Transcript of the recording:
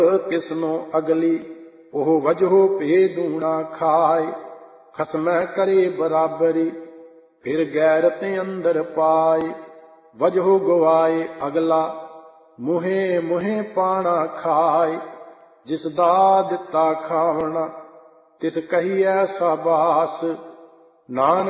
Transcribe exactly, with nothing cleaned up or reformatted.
किसनो अगली ओह वजहो पे दूना खाए। खसमै करे बराबरी फिर गैरत अंदर पाए। वजहो गवाए अगला मुहे मुहे पाना खाए। जिस दा दिता खावना तिस कही ऐसा बास। नानक